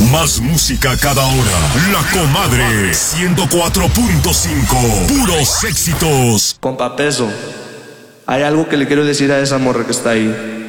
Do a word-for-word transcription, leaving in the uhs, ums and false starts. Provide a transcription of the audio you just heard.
Más música cada hora. La Comadre ciento cuatro punto cinco. Puros éxitos. Compa Peso, hay algo que le quiero decir a esa morra que está ahí.